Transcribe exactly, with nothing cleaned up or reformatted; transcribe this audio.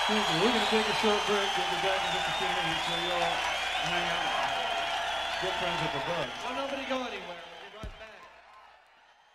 Thank you. We're going to take a short break. We'll be back in just a few minutes, so y'all hang out. Get friends up above. Well, nobody go anywhere.